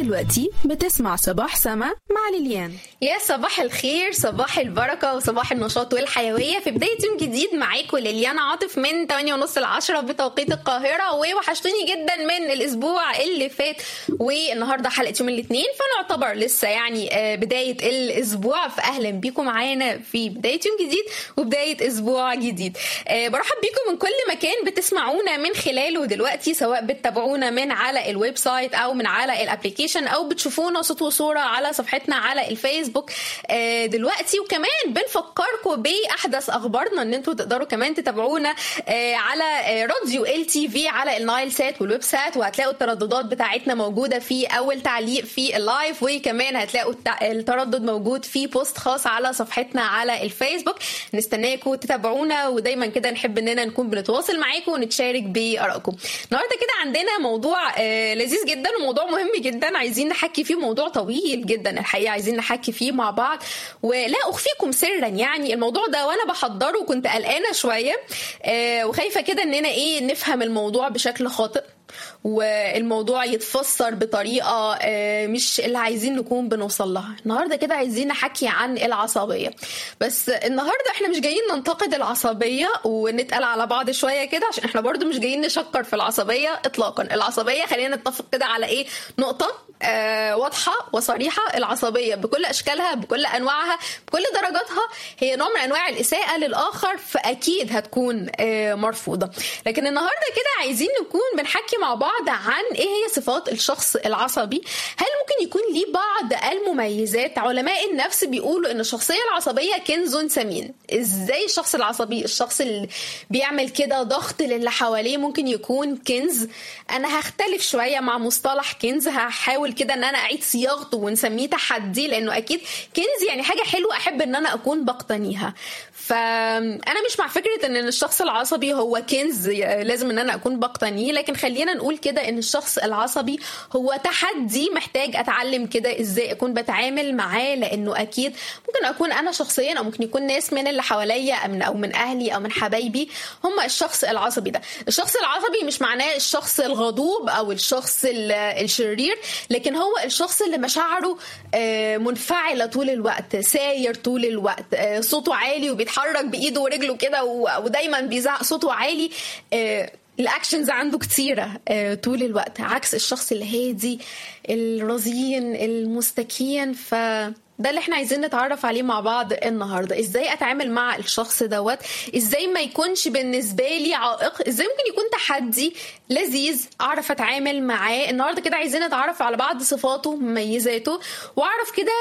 دلوقتي بتسمع صباح سما مع ليليان. يا صباح الخير، صباح البركة وصباح النشاط والحيوية في بداية يوم جديد. معاكم ليليان عاطف من 8:30 ل10 بتوقيت القاهرة. ووحشتوني جدا من الأسبوع اللي فات، والنهاردة حلقة يوم الاثنين، فنعتبر لسه يعني بداية الأسبوع. فأهلا بيكم معانا في بداية يوم جديد وبداية أسبوع جديد. برحب بيكم من كل مكان بتسمعونا من خلاله دلوقتي، سواء بتتابعونا من على الويب سايت أو من على الابليكيشن او بتشوفونا صوت وصوره على صفحتنا على الفيسبوك دلوقتي. وكمان بنفكركم باحدث اخبارنا ان انتوا تقدروا كمان تتابعونا على راديو LTV على النايل سات والويب سات، وهتلاقوا الترددات بتاعتنا موجوده في اول تعليق في اللايف، وكمان هتلاقوا التردد موجود في بوست خاص على صفحتنا على الفيسبوك. نستناكم تتابعونا، ودايما كده نحب اننا نكون بنتواصل معاكم ونتشارك بارائكم. النهارده كده عندنا موضوع لذيذ جدا وموضوع مهم جدا عايزين نحكي فيه، موضوع طويل جدا الحقيقة عايزين نحكي فيه مع بعض. ولا أخفيكم سرا، يعني الموضوع ده وأنا بحضره كنت قلقانة شوية وخايفة كده إننا نفهم الموضوع بشكل خاطئ، والموضوع يتفسر بطريقة مش اللي عايزين نكون بنوصل لها. النهاردة كده عايزين نحكي عن العصبية، بس النهاردة احنا مش جايين ننتقد العصبية ونتقل على بعض شوية كده، عشان احنا برضو مش جايين نشكر في العصبية اطلاقا. العصبية خلينا نتفق كده على نقطة واضحة وصريحة: العصبية بكل أشكالها بكل أنواعها بكل درجاتها هي نوع من أنواع الإساءة للآخر، فأكيد هتكون مرفوضة. لكن النهاردة كده عايزين نكون بنحكي مع بعض عن ايه هي صفات الشخص العصبي. هل ممكن يكون ليه بعض المميزات؟ علماء النفس بيقولوا ان الشخصية العصبية كنز ثمين. ازاي الشخص العصبي، الشخص اللي بيعمل كده ضغط للي حواليه، ممكن يكون كنز؟ انا هختلف شوية مع مصطلح كنز، هحاول كده ان انا اعيد صياغته ونسميه تحدي، لانه اكيد كنز يعني حاجة حلوة احب ان انا اكون بقتنيها. فانا مش مع فكرة ان الشخص العصبي هو كنز لازم ان انا اكون بقتنيه، لكن خلينا نقول كده ان الشخص العصبي هو تحدي محتاج اتعلم كده ازاي اكون بتعامل معاه، لانه اكيد ممكن اكون انا شخصيا او ممكن يكون ناس من اللي حواليا او من اهلي او من حبايبي هم الشخص العصبي ده. الشخص العصبي مش معناه الشخص الغضوب او الشخص الشرير، لكن هو الشخص اللي مشاعره منفعلة طول الوقت، ساير طول الوقت، صوته عالي وبيتحرك بايده ورجله كده ودايما بيزعق صوته عالي، الاكشنز عنده كتيرة طول الوقت، عكس الشخص الهادي الرزين المستكين. ده اللي احنا عايزين نتعرف عليه مع بعض النهاردة. ازاي اتعامل مع الشخص دوت، ازاي ما يكونش بالنسبة لي عائق، ازاي ممكن يكون تحدي لذيذ اعرف اتعامل معاه. النهاردة كده عايزين نتعرف على بعض صفاته مميزاته، واعرف كده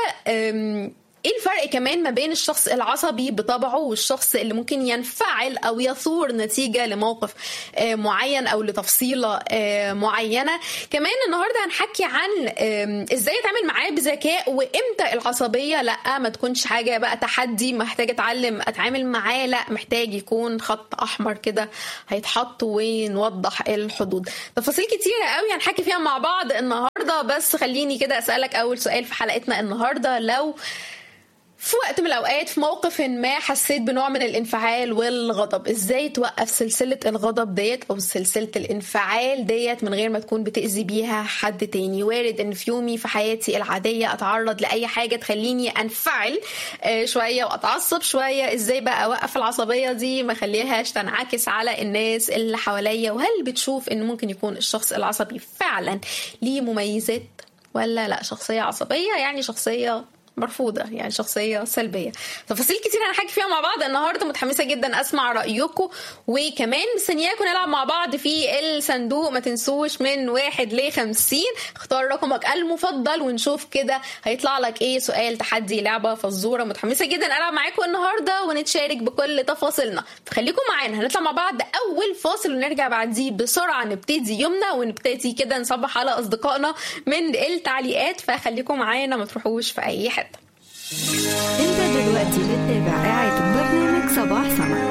ايه الفرق كمان ما بين الشخص العصبي بطبعه والشخص اللي ممكن ينفعل او يثور نتيجة لموقف معين او لتفصيلة معينة. كمان النهاردة هنحكي عن ازاي اتعامل معاه بذكاء، وامتى العصبية لا ما تكونش حاجة بقى تحدي محتاج اتعامل معاه، لا محتاج يكون خط احمر كده هيتحط ونوضح الحدود. تفاصيل كتيرة قوي هنحكي فيها مع بعض النهاردة، بس خليني كده اسألك اول سؤال في حلقتنا النهاردة: لو في وقت من الأوقات في موقف ما حسيت بنوع من الانفعال والغضب، ازاي توقف سلسلة الغضب ديت أو سلسلة الانفعال ديت من غير ما تكون بتأذي بيها حد تاني؟ وارد ان في يومي في حياتي العادية اتعرض لأي حاجة تخليني انفعل شوية واتعصب شوية، ازاي بقى اوقف العصبية دي ما خليهاش تنعكس على الناس اللي حواليا؟ وهل بتشوف ان ممكن يكون الشخص العصبي فعلا ليه مميزات، ولا لا شخصية عصبية يعني شخصية مرفوضة، يعني شخصية سلبية؟ تفاصيل كتير هنحكي فيها مع بعض النهاردة، متحمسة جدا أسمع رأيكم، وكمان مستنياكم نلعب مع بعض في الصندوق. ما تنسوش من 1 ل50 اختار رقمك المفضل ونشوف كده هيطلع لك ايه سؤال تحدي لعبة فزورة. متحمسة جدا ألعب معاكم النهاردة ونتشارك بكل تفاصيلنا، فخليكم معانا. هنطلع مع بعض أول فاصل ونرجع بعديه بسرعة نبتدي يومنا، ونبتدي كده نصبح على أصدقائنا من التعليقات، فخليكم معانا ما تروحوش في أي حتة. انت دلوقتي بتتابع إعادة برنامج صباح سما.